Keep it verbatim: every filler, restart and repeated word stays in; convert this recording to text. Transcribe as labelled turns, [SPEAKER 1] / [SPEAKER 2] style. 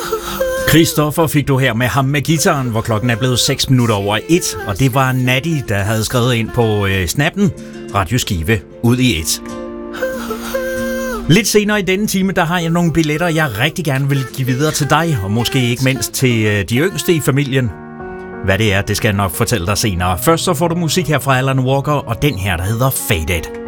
[SPEAKER 1] Christoffer fik du her med ham med gitaren, hvor klokken er blevet seks minutter over et, og det var Natty, der havde skrevet ind på øh, snappen, radioskive ud i et. Lidt senere i denne time, der har jeg nogle billetter, jeg rigtig gerne vil give videre til dig, og måske ikke mindst til øh, de yngste i familien. Hvad det er, det skal jeg nok fortælle dig senere. Først så får du musik her fra Alan Walker, og den her, der hedder Faded.